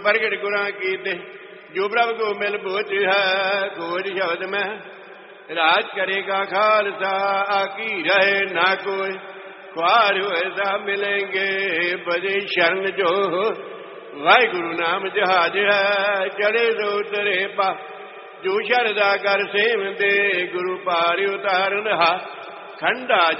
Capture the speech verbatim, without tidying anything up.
ਪ੍ਰਗਟ ਗੁਰਾਂ ਕੀਤੇ। ਜੋ ਪ੍ਰਭ ਕੋ ਮਿਲ ਬੋਚ ਹੈ ਖੋਜ ਸ਼ਬਦ ਮੈਂ ਰਾਜ ਕਰੇਗਾ ਖਾਲਸਾ ਆਕੀ ਰਹੇ ਨਾ ਕੋਈ। ख्वार ऐसा मिलेंगे बजे शरण जो वाहिगुरु नाम जहाज है चढ़े दो उतरे पा। जो शरदा कर सेम दे गुरु पार उतारन हा खंडा